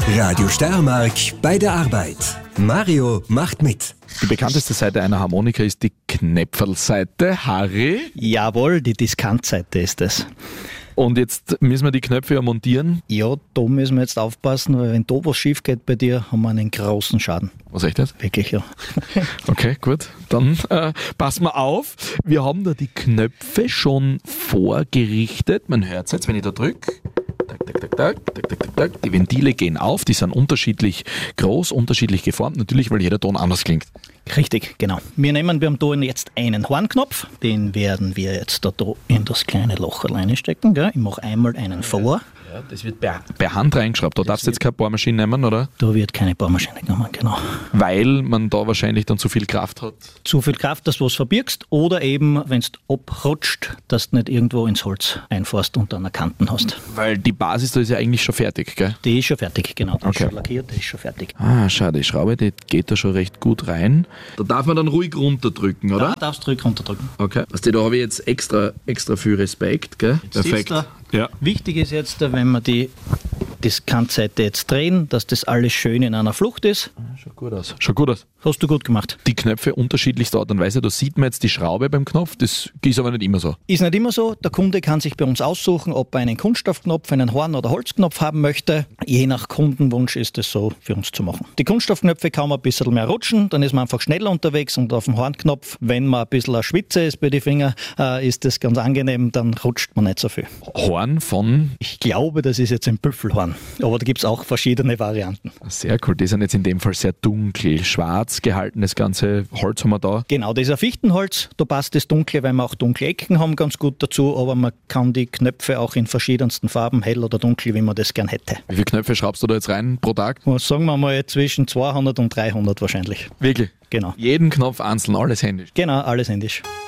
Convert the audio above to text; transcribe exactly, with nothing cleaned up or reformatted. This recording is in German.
Radio Steiermark bei der Arbeit. Mario macht mit. Die bekannteste Seite einer Harmonika ist die Knöpfelseite. Harry? Jawohl, die Diskantseite ist es. Und jetzt müssen wir die Knöpfe ja montieren. Ja, da müssen wir jetzt aufpassen, weil wenn da was schief geht bei dir, haben wir einen großen Schaden. Was echt jetzt? Wirklich, ja. Okay, gut. Dann äh, passen wir auf. Wir haben da die Knöpfe schon vorgerichtet. Man hört es jetzt, wenn ich da drücke. Tak, tak, tak, tak, tak, tak, tak, tak. Die Ventile gehen auf, die sind unterschiedlich groß, unterschiedlich geformt, natürlich, weil jeder Ton anders klingt. Richtig, genau. Wir nehmen, wir haben da jetzt einen Hornknopf, den werden wir jetzt da, da in das kleine Loch reinstecken. Gell? Ich mache einmal einen vor. Ja, das wird per, per Hand reingeschraubt. Da darfst du jetzt keine Bohrmaschine nehmen, oder? Da wird keine Bohrmaschine genommen, genau. Weil man da wahrscheinlich dann zu viel Kraft hat. Zu viel Kraft, dass du was verbirgst, oder eben, wenn es abrutscht, dass du nicht irgendwo ins Holz einfahrst und dann Kanten hast. Weil die Basis da ist ja eigentlich schon fertig, gell? Die ist schon fertig, genau. Die Okay. ist schon lackiert, die ist schon fertig. Ah, schau, die Schraube, die geht da schon recht gut rein. Da darf man dann ruhig runterdrücken, oder? Da darfst du ruhig runterdrücken. Okay. Also da habe ich jetzt extra, extra viel Respekt, gell? Siehst du, Ja. wichtig ist jetzt, wenn wir die Diskantseite jetzt drehen, dass das alles schön in einer Flucht ist. Schaut gut aus. Schaut gut aus. Hast du gut gemacht. Die Knöpfe unterschiedlichster Art und Weise. Da sieht man jetzt die Schraube beim Knopf, das ist aber nicht immer so. Ist nicht immer so. Der Kunde kann sich bei uns aussuchen, ob er einen Kunststoffknopf, einen Horn- oder Holzknopf haben möchte. Je nach Kundenwunsch ist es so für uns zu machen. Die Kunststoffknöpfe kann man ein bisschen mehr rutschen, dann ist man einfach schneller unterwegs, und auf dem Hornknopf, wenn man ein bisschen eine Schwitze ist bei den Fingern, äh, ist das ganz angenehm, dann rutscht man nicht so viel. Horn von... Ich glaube, das ist jetzt ein Büffelhorn, aber da gibt es auch verschiedene Varianten. Sehr cool, die sind jetzt in dem Fall sehr dunkel, schwarz gehalten, das ganze Holz haben wir da. Genau, das ist ein Fichtenholz, da passt das Dunkle, weil wir auch dunkle Ecken haben, ganz gut dazu, aber man kann die Knöpfe auch in verschiedensten Farben, hell oder dunkel, wie man das gern hätte. Wie viele Knöpfe schraubst du da jetzt rein pro Tag? Was sagen wir mal zwischen zweihundert und dreihundert wahrscheinlich. Wirklich? Genau. Jeden Knopf einzeln, alles händisch. Genau, alles händisch.